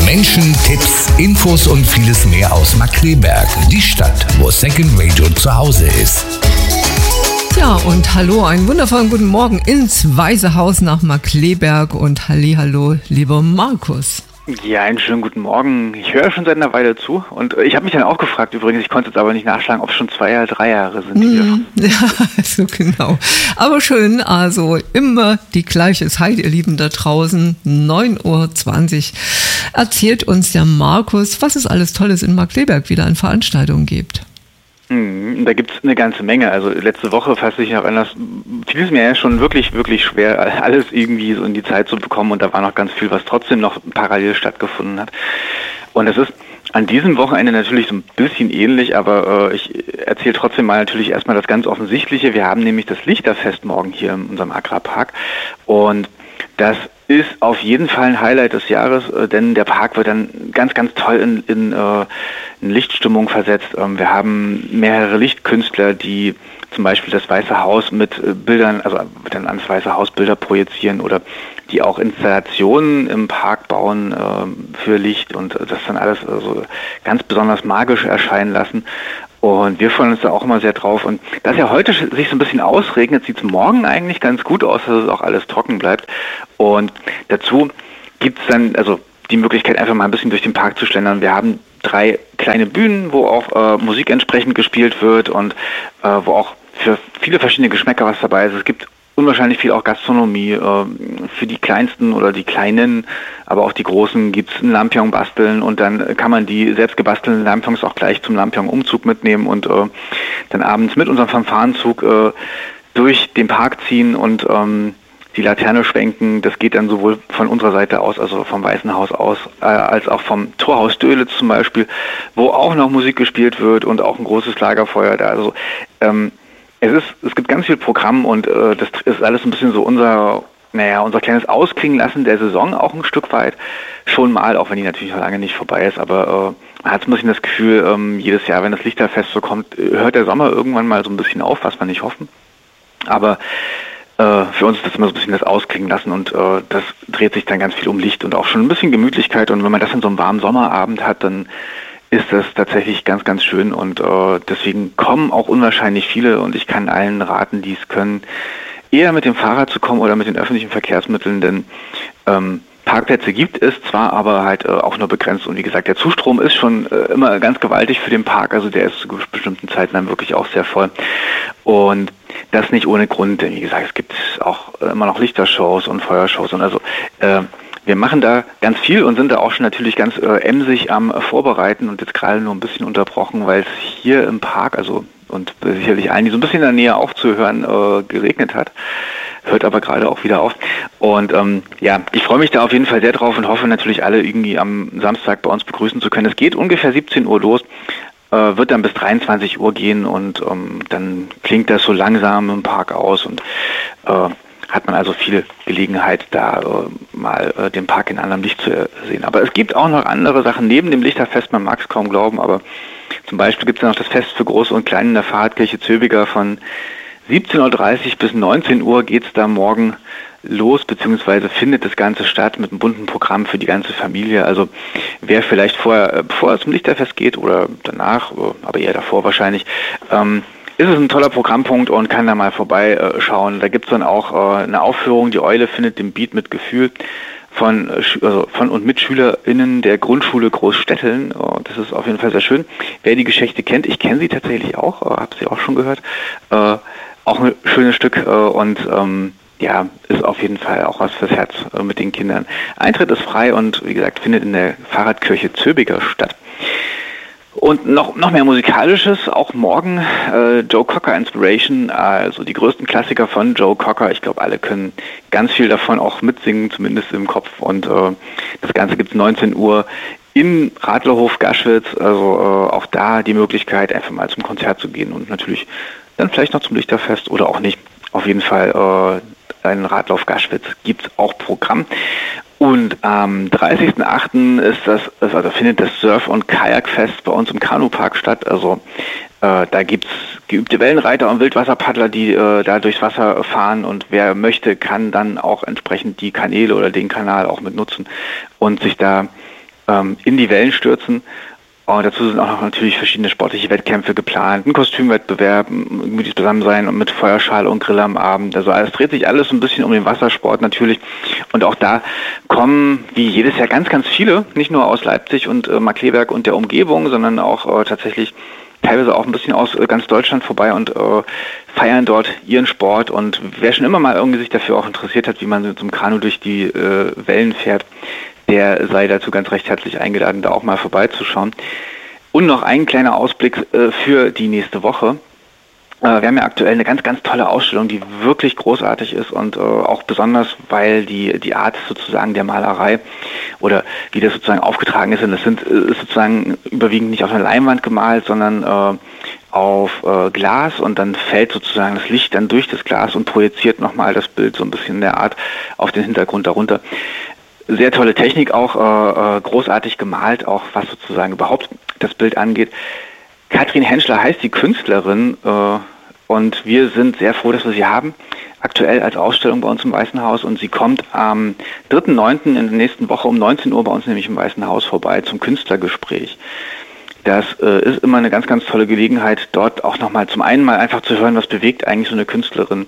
Menschen, Tipps, Infos und vieles mehr aus Markkleeberg, die Stadt, wo Second Radio zu Hause ist. Ja, und hallo, einen wundervollen guten Morgen ins Weiße Haus nach Markkleeberg und hallo, lieber Markus. Ja, einen schönen guten Morgen. Ich höre schon seit einer Weile zu und ich habe mich dann auch gefragt, übrigens, ich konnte jetzt aber nicht nachschlagen, ob es schon 2 oder 3 Jahre sind. Ja, so genau. Aber schön, also immer die gleiche Zeit, ihr Lieben da draußen, 9:20 Uhr, erzählt uns der Markus, was es alles Tolles in Markkleeberg wieder an Veranstaltungen gibt. Da gibt es eine ganze Menge. Also letzte Woche, falls ich noch anders, fiel es mir ja schon wirklich, wirklich schwer, alles irgendwie so in die Zeit zu bekommen und da war noch ganz viel, was trotzdem noch parallel stattgefunden hat. Und es ist an diesem Wochenende natürlich so ein bisschen ähnlich, aber ich erzähle trotzdem mal natürlich erstmal das ganz Offensichtliche. Wir haben nämlich das Lichterfest morgen hier in unserem Agrarpark und das ist auf jeden Fall ein Highlight des Jahres, denn der Park wird dann ganz, ganz toll in Lichtstimmung versetzt. Wir haben mehrere Lichtkünstler, die zum Beispiel das Weiße Haus mit Bildern, also dann ans Weiße Haus Bilder projizieren oder die auch Installationen im Park bauen für Licht und das dann alles so ganz besonders magisch erscheinen lassen. Und wir freuen uns da auch immer sehr drauf. Und da es ja heute sich so ein bisschen ausregnet, sieht es morgen eigentlich ganz gut aus, dass es auch alles trocken bleibt. Und dazu gibt es dann also die Möglichkeit, einfach mal ein bisschen durch den Park zu schlendern. Wir haben 3 kleine Bühnen, wo auch Musik entsprechend gespielt wird und wo auch für viele verschiedene Geschmäcker was dabei ist. Es gibt unwahrscheinlich viel auch Gastronomie. Für die Kleinsten oder die Kleinen, aber auch die Großen gibt es ein Lampion basteln und dann kann man die selbst gebastelten Lampions auch gleich zum Lampion-Umzug mitnehmen und dann abends mit unserem Fanfarenzug durch den Park ziehen und die Laterne schwenken. Das geht dann sowohl von unserer Seite aus, also vom Weißen Haus aus, als auch vom Torhaus Dölitz zum Beispiel, wo auch noch Musik gespielt wird und auch ein großes Lagerfeuer da. Also es gibt ganz viel Programm und das ist alles ein bisschen so unser kleines Ausklingen lassen der Saison auch ein Stück weit. Schon mal, auch wenn die natürlich noch lange nicht vorbei ist, aber man hat so ein bisschen das Gefühl, jedes Jahr, wenn das Lichterfest so kommt, hört der Sommer irgendwann mal so ein bisschen auf, was wir nicht hoffen. Aber für uns ist das immer so ein bisschen das Ausklingen lassen und das dreht sich dann ganz viel um Licht und auch schon ein bisschen Gemütlichkeit und wenn man das in so einem warmen Sommerabend hat, dann ist das tatsächlich ganz, ganz schön und deswegen kommen auch unwahrscheinlich viele und ich kann allen raten, die es können, eher mit dem Fahrrad zu kommen oder mit den öffentlichen Verkehrsmitteln, denn Parkplätze gibt es zwar, aber halt auch nur begrenzt und wie gesagt, der Zustrom ist schon immer ganz gewaltig für den Park, also der ist zu bestimmten Zeiten dann wirklich auch sehr voll und das nicht ohne Grund, denn wie gesagt, es gibt auch immer noch Lichtershows und Feuershows und also wir machen da ganz viel und sind da auch schon natürlich ganz emsig am Vorbereiten und jetzt gerade nur ein bisschen unterbrochen, weil es hier im Park, also und sicherlich allen, die so ein bisschen in der Nähe auch zu hören, geregnet hat. Hört aber gerade auch wieder auf. Und ich freue mich da auf jeden Fall sehr drauf und hoffe natürlich alle irgendwie am Samstag bei uns begrüßen zu können. Es geht ungefähr 17 Uhr los, wird dann bis 23 Uhr gehen und dann klingt das so langsam im Park aus und hat man also viel Gelegenheit, da mal den Park in anderem Licht zu sehen. Aber es gibt auch noch andere Sachen neben dem Lichterfest, man mag es kaum glauben, aber zum Beispiel gibt es noch das Fest für Große und Kleine in der Fahrradkirche Zöbiger von 17:30 Uhr bis 19 Uhr geht es da morgen los, beziehungsweise findet das Ganze statt mit einem bunten Programm für die ganze Familie. Also wer vielleicht vorher, bevor es zum Lichterfest geht oder danach, aber eher davor wahrscheinlich, ist es ein toller Programmpunkt und kann da mal vorbeischauen. Da gibt es dann auch eine Aufführung, die Eule findet den Beat mit Gefühl von und mit SchülerInnen der Grundschule Großstetteln. Das ist auf jeden Fall sehr schön. Wer die Geschichte kennt, ich kenne sie tatsächlich auch, habe sie auch schon gehört. Auch ein schönes Stück und ist auf jeden Fall auch was fürs Herz mit den Kindern. Eintritt ist frei und wie gesagt, findet in der Fahrradkirche Zöbiger statt. Und noch mehr Musikalisches, auch morgen Joe Cocker Inspiration, also die größten Klassiker von Joe Cocker. Ich glaube, alle können ganz viel davon auch mitsingen, zumindest im Kopf. Und das Ganze gibt es 19 Uhr im Radlerhof Gaschwitz. Also auch da die Möglichkeit, einfach mal zum Konzert zu gehen und natürlich dann vielleicht noch zum Lichterfest oder auch nicht. Auf jeden Fall einen Radlauf Gaschwitz gibt es auch Programm. Und am 30.08. findet das Surf- und Kajakfest bei uns im Kanupark statt. Also da gibt es geübte Wellenreiter und Wildwasserpaddler, die da durchs Wasser fahren. Und wer möchte, kann dann auch entsprechend die Kanäle oder den Kanal auch mit nutzen und sich da in die Wellen stürzen. Und dazu sind auch noch natürlich verschiedene sportliche Wettkämpfe geplant, ein Kostümwettbewerb, gemütlich Zusammensein und mit Feuerschale und Grill am Abend. Also es dreht sich alles ein bisschen um den Wassersport natürlich. Und auch da kommen, wie jedes Jahr, ganz, ganz viele, nicht nur aus Leipzig und Markkleeberg und der Umgebung, sondern auch tatsächlich teilweise auch ein bisschen aus ganz Deutschland vorbei und feiern dort ihren Sport. Und wer schon immer mal irgendwie sich dafür auch interessiert hat, wie man mit so einem Kanu durch die Wellen fährt, der sei dazu ganz recht herzlich eingeladen, da auch mal vorbeizuschauen. Und noch ein kleiner Ausblick für die nächste Woche. Wir haben ja aktuell eine ganz, ganz tolle Ausstellung, die wirklich großartig ist und auch besonders, weil die Art sozusagen der Malerei oder wie das sozusagen aufgetragen ist, und das ist sozusagen überwiegend nicht auf einer Leinwand gemalt, sondern auf Glas, und dann fällt sozusagen das Licht dann durch das Glas und projiziert nochmal das Bild so ein bisschen in der Art auf den Hintergrund darunter. Sehr tolle Technik auch, großartig gemalt, auch was sozusagen überhaupt das Bild angeht. Katrin Henschler heißt die Künstlerin und wir sind sehr froh, dass wir sie haben, aktuell als Ausstellung bei uns im Weißen Haus, und sie kommt am 3.9. in der nächsten Woche um 19 Uhr bei uns nämlich im Weißen Haus vorbei zum Künstlergespräch. Das ist immer eine ganz, ganz tolle Gelegenheit, dort auch nochmal zum einen mal einfach zu hören, was bewegt eigentlich so eine Künstlerin.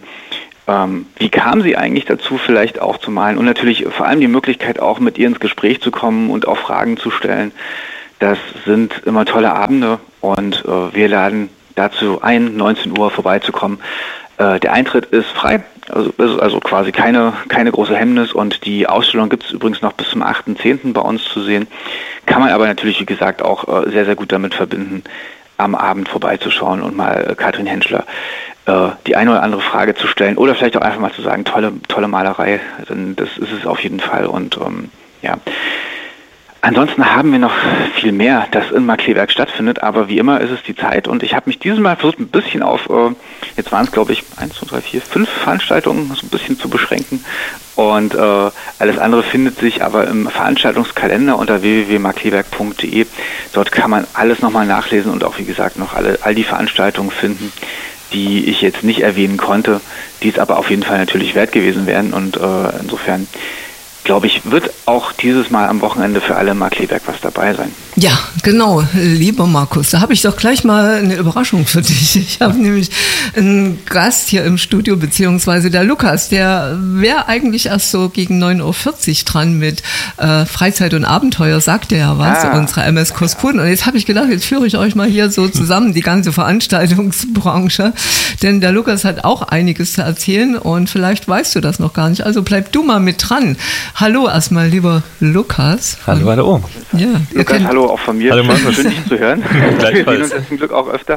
Wie kam sie eigentlich dazu, vielleicht auch zu malen? Und natürlich vor allem die Möglichkeit, auch mit ihr ins Gespräch zu kommen und auch Fragen zu stellen. Das sind immer tolle Abende, und wir laden dazu ein, 19 Uhr vorbeizukommen. Der Eintritt ist frei, also quasi keine große Hemmnis, und die Ausstellung gibt es übrigens noch bis zum 8.10. bei uns zu sehen. Kann man aber natürlich, wie gesagt, auch sehr, sehr gut damit verbinden, am Abend vorbeizuschauen und mal Katrin Henschler die eine oder andere Frage zu stellen oder vielleicht auch einfach mal zu sagen, tolle Malerei, denn das ist es auf jeden Fall. Und ja. Ansonsten haben wir noch viel mehr, das in Markkleeberg stattfindet, aber wie immer ist es die Zeit, und ich habe mich dieses Mal versucht, ein bisschen auf, jetzt waren es glaube ich 1, 2, 3, 4, 5 Veranstaltungen so ein bisschen zu beschränken, und alles andere findet sich aber im Veranstaltungskalender unter www.markkleeberg.de. Dort kann man alles nochmal nachlesen und auch, wie gesagt, noch all die Veranstaltungen finden, die ich jetzt nicht erwähnen konnte, die es aber auf jeden Fall natürlich wert gewesen wären, und insofern glaube ich, wird auch dieses Mal am Wochenende für alle Markkleeberg was dabei sein. Ja, genau, lieber Markus, da habe ich doch gleich mal eine Überraschung für dich. Ich habe nämlich einen Gast hier im Studio, beziehungsweise der Lukas, der wäre eigentlich erst so gegen 9.40 Uhr dran mit Freizeit und Abenteuer, sagt er ja was, unsere MS Kospuden. Und jetzt habe ich gedacht, jetzt führe ich euch mal hier so zusammen, die ganze Veranstaltungsbranche, denn der Lukas hat auch einiges zu erzählen, und vielleicht weißt du das noch gar nicht, also bleib du mal mit dran. Hallo erstmal, lieber Lukas. Hallo, hallo. Ja, Lukas, hallo auch von mir. Hallo, Markus. Schön, dich zu hören. Wir sehen uns jetzt zum Glück auch öfter.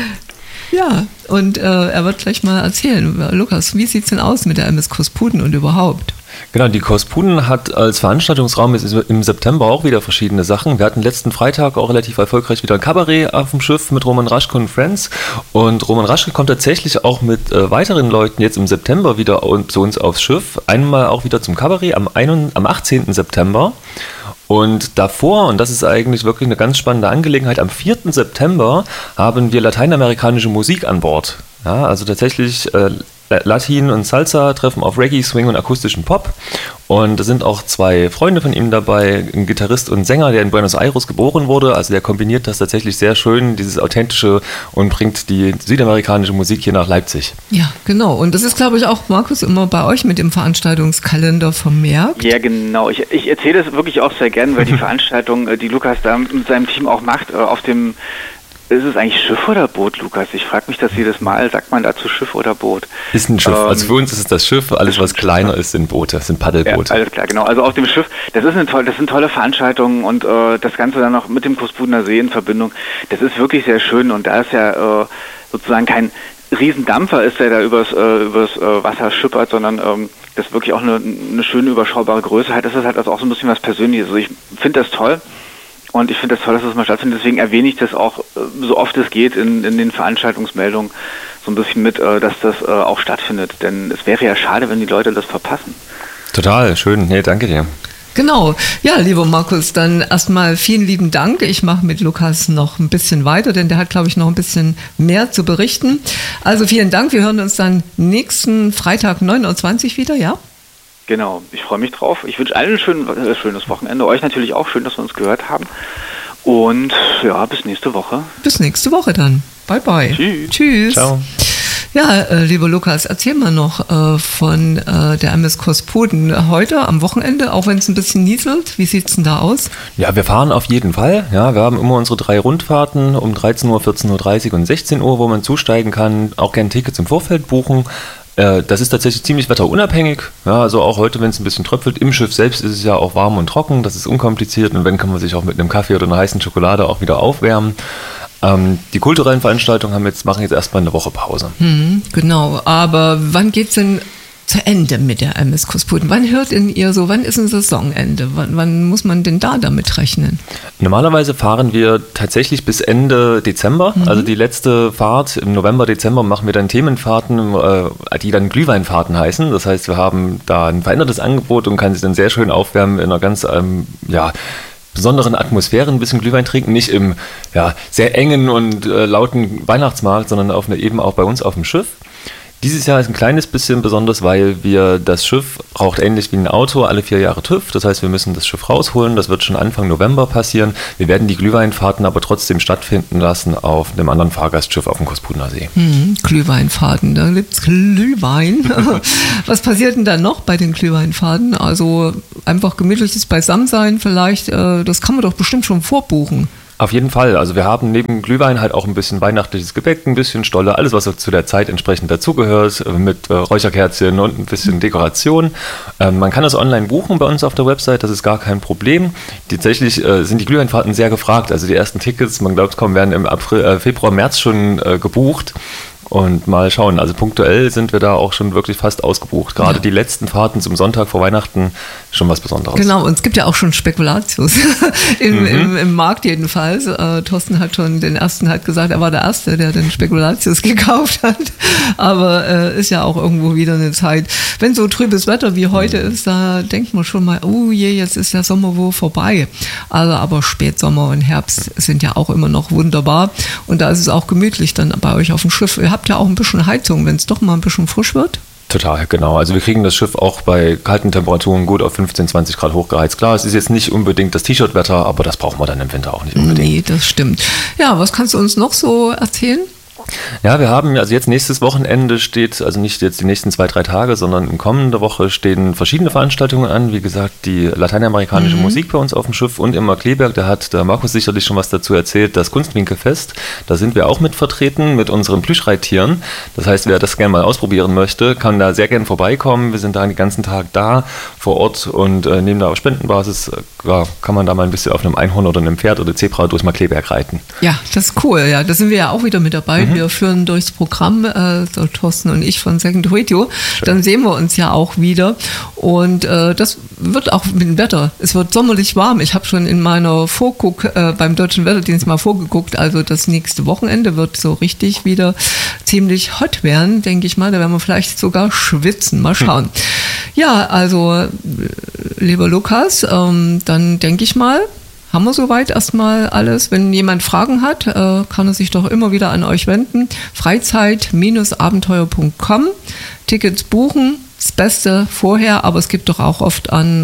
Ja, und er wird gleich mal erzählen. Lukas, wie sieht es denn aus mit der MS Kospuden und überhaupt? Genau, die Kospuden hat als Veranstaltungsraum im September auch wieder verschiedene Sachen. Wir hatten letzten Freitag auch relativ erfolgreich wieder ein Kabarett auf dem Schiff mit Roman Raschke und Friends. Und Roman Raschke kommt tatsächlich auch mit weiteren Leuten jetzt im September wieder zu uns aufs Schiff. Einmal auch wieder zum Kabarett am 18. September. Und davor, und das ist eigentlich wirklich eine ganz spannende Angelegenheit, am 4. September haben wir lateinamerikanische Musik an Bord. Ja, also tatsächlich Latin und Salsa treffen auf Reggae, Swing und akustischen Pop. Und da sind auch 2 Freunde von ihm dabei, ein Gitarrist und Sänger, der in Buenos Aires geboren wurde. Also der kombiniert das tatsächlich sehr schön, dieses Authentische, und bringt die südamerikanische Musik hier nach Leipzig. Ja, genau. Und das ist, glaube ich, auch, Markus, immer bei euch mit dem Veranstaltungskalender vermerkt. Ja, genau. Ich erzähle das wirklich auch sehr gern, weil die Veranstaltung, die Lukas da mit seinem Team auch macht, auf dem... Ist es eigentlich Schiff oder Boot, Lukas? Ich frage mich das jedes Mal. Sagt man dazu Schiff oder Boot? Ist ein Schiff. Also für uns ist es das Schiff. Alles, was kleiner ist, sind Boote, sind Paddelboote. Ja, alles klar, genau. Also auf dem Schiff, das sind tolle Veranstaltungen, und das Ganze dann noch mit dem Kospudener See in Verbindung. Das ist wirklich sehr schön, und da ist ja sozusagen kein Riesendampfer ist, der da übers Wasser schippert, sondern das wirklich auch eine schöne, überschaubare Größe hat. Das ist halt also auch so ein bisschen was Persönliches. Also ich finde das toll. Und ich finde das toll, dass das mal stattfindet. Deswegen erwähne ich das auch, so oft es geht, in den Veranstaltungsmeldungen so ein bisschen mit, dass das auch stattfindet. Denn es wäre ja schade, wenn die Leute das verpassen. Total, schön. Nee, danke dir. Genau. Ja, lieber Markus, dann erstmal vielen lieben Dank. Ich mache mit Lukas noch ein bisschen weiter, denn der hat, glaube ich, noch ein bisschen mehr zu berichten. Also vielen Dank. Wir hören uns dann nächsten Freitag 9.20 Uhr wieder, ja? Genau, ich freue mich drauf. Ich wünsche allen ein schönes Wochenende. Euch natürlich auch schön, dass wir uns gehört haben. Und ja, bis nächste Woche. Bis nächste Woche dann. Bye, bye. Tschüss. Tschüss. Ciao. Ja, lieber Lukas, erzähl mal noch von der MS Kospuden heute am Wochenende, auch wenn es ein bisschen nieselt. Wie sieht's denn da aus? Ja, wir fahren auf jeden Fall. Ja, wir haben immer unsere 3 Rundfahrten um 13 Uhr, 14.30 Uhr und 16 Uhr, wo man zusteigen kann. Auch gerne Tickets im Vorfeld buchen. Das ist tatsächlich ziemlich wetterunabhängig. Ja, also auch heute, wenn es ein bisschen tröpfelt, im Schiff selbst ist es ja auch warm und trocken. Das ist unkompliziert. Und wenn, kann man sich auch mit einem Kaffee oder einer heißen Schokolade auch wieder aufwärmen. Die kulturellen Veranstaltungen machen jetzt erstmal eine Woche Pause. Genau, aber wann geht's denn zu Ende mit der MS Kospuden? Wann hört ihr so, wann ist ein Saisonende? Wann muss man denn da damit rechnen? Normalerweise fahren wir tatsächlich bis Ende Dezember. Also die letzte Fahrt im November, Dezember machen wir dann Themenfahrten, die dann Glühweinfahrten heißen. Das heißt, wir haben da ein verändertes Angebot und kann sich dann sehr schön aufwärmen in einer ganz, besonderen Atmosphäre ein bisschen Glühwein trinken, nicht im sehr engen und lauten Weihnachtsmarkt, sondern eben auch bei uns auf dem Schiff. Dieses Jahr ist ein kleines bisschen besonders, weil das Schiff braucht ähnlich wie ein Auto alle 4 Jahre TÜV. Das heißt, wir müssen das Schiff rausholen. Das wird schon Anfang November passieren. Wir werden die Glühweinfahrten aber trotzdem stattfinden lassen auf einem anderen Fahrgastschiff auf dem Kospudener See. Glühweinfahrten, da gibt's Glühwein. Was passiert denn da noch bei den Glühweinfahrten? Also einfach gemütliches Beisammensein vielleicht, das kann man doch bestimmt schon vorbuchen. Auf jeden Fall. Also wir haben neben Glühwein halt auch ein bisschen weihnachtliches Gebäck, ein bisschen Stolle, alles was zu der Zeit entsprechend dazugehört, mit Räucherkerzchen und ein bisschen Dekoration. Man kann das online buchen bei uns auf der Website, das ist gar kein Problem. Tatsächlich sind die Glühweinfahrten sehr gefragt. Also die ersten Tickets, man glaubt kaum, werden im Februar, März schon gebucht. Und mal schauen, also punktuell sind wir da auch schon wirklich fast ausgebucht. Gerade die letzten Fahrten zum Sonntag vor Weihnachten, schon was Besonderes. Genau, und es gibt ja auch schon Spekulatius im Markt jedenfalls. Thorsten hat schon den ersten gesagt, er war der Erste, der den Spekulatius gekauft hat. Aber ist ja auch irgendwo wieder eine Zeit. Wenn so trübes Wetter wie heute ist, da denkt man schon mal, oh je, jetzt ist der Sommer wohl vorbei. Also aber Spätsommer und Herbst sind ja auch immer noch wunderbar. Und da ist es auch gemütlich dann bei euch auf dem Schiff. Ihr habt ja auch ein bisschen Heizung, wenn es doch mal ein bisschen frisch wird. Total, genau. Also wir kriegen das Schiff auch bei kalten Temperaturen gut auf 15, 20 Grad hochgeheizt. Klar, es ist jetzt nicht unbedingt das T-Shirt-Wetter, aber das brauchen wir dann im Winter auch nicht unbedingt. Nee, das stimmt. Ja, was kannst du uns noch so erzählen? Ja, wir haben, also jetzt nächstes Wochenende steht, also nicht jetzt die nächsten 2-3 Tage, sondern in kommender Woche stehen verschiedene Veranstaltungen an. Wie gesagt, die lateinamerikanische Musik bei uns auf dem Schiff und im Markleberg, da hat der Markus sicherlich schon was dazu erzählt, das Kunstwinkelfest. Da sind wir auch mit vertreten mit unseren Plüschreittieren. Das heißt, wer das gerne mal ausprobieren möchte, kann da sehr gerne vorbeikommen. Wir sind da den ganzen Tag da vor Ort und nehmen da auf Spendenbasis, kann man da mal ein bisschen auf einem Einhorn oder einem Pferd oder Zebra durchs Markleberg reiten. Ja, das ist cool. Ja, da sind wir ja auch wieder mit dabei. Wir führen durchs Programm, so Thorsten und ich von Second Radio. Schön. Dann sehen wir uns ja auch wieder. Und das wird auch mit dem Wetter. Es wird sommerlich warm. Ich habe schon in meiner Vorguck beim Deutschen Wetterdienst mal vorgeguckt. Also das nächste Wochenende wird so richtig wieder ziemlich hot werden, denke ich mal. Da werden wir vielleicht sogar schwitzen. Mal schauen. Ja, also lieber Lukas, dann denke ich mal, haben wir soweit erstmal alles. Wenn jemand Fragen hat, kann er sich doch immer wieder an euch wenden. Freizeit-abenteuer.com. Tickets buchen, das Beste vorher, aber es gibt doch auch oft an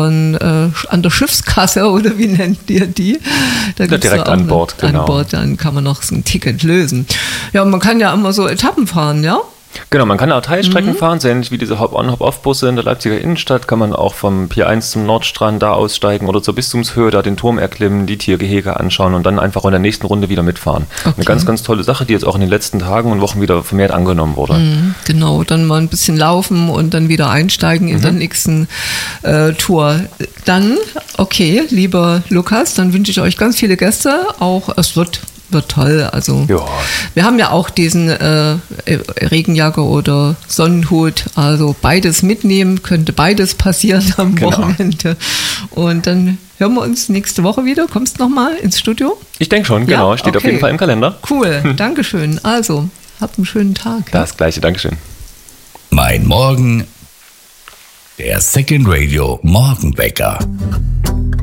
der Schiffskasse, oder wie nennt ihr die? Da gibt's direkt an Bord, genau. An Bord, dann kann man noch so ein Ticket lösen. Ja, und man kann ja immer so Etappen fahren, ja? Genau, man kann auch Teilstrecken fahren, so ähnlich wie diese Hop-on, Hop-off-Busse in der Leipziger Innenstadt, kann man auch vom Pier 1 zum Nordstrand da aussteigen oder zur Bistumshöhe, da den Turm erklimmen, die Tiergehege anschauen und dann einfach in der nächsten Runde wieder mitfahren. Okay. Eine ganz, ganz tolle Sache, die jetzt auch in den letzten Tagen und Wochen wieder vermehrt angenommen wurde. Genau, dann mal ein bisschen laufen und dann wieder einsteigen in der nächsten Tour. Dann, okay, lieber Lukas, dann wünsche ich euch ganz viele Gäste, auch es wird toll. Also ja. Wir haben ja auch diesen Regenjacke oder Sonnenhut, also beides mitnehmen, könnte beides passieren am Wochenende. Und dann hören wir uns nächste Woche wieder. Kommst du nochmal ins Studio? Ich denke schon, genau. Steht auf jeden Fall im Kalender. Cool, Dankeschön. Also, habt einen schönen Tag. Das Gleiche, Dankeschön. Mein Morgen, der Second Radio Morgenwecker.